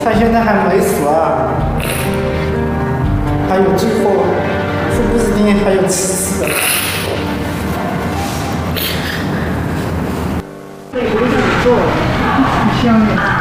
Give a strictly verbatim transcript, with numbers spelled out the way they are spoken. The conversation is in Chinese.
他现在还没死啊，还有最后，说不定还有七次。对，我想做，香。